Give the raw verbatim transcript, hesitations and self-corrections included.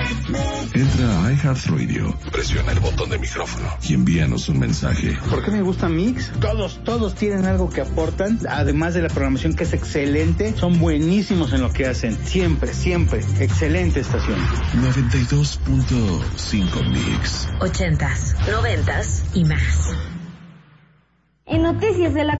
Entra a iHeartRadio, presiona el botón de micrófono y envíanos un mensaje. ¿Por qué me gusta Mix? Todos, todos tienen algo que aportan, además de la programación que es excelente, son buenísimos en lo que hacen. Siempre, siempre. Excelente estación. noventa y dos punto cinco Mix. Ochentas, noventas y más. En Noticias de la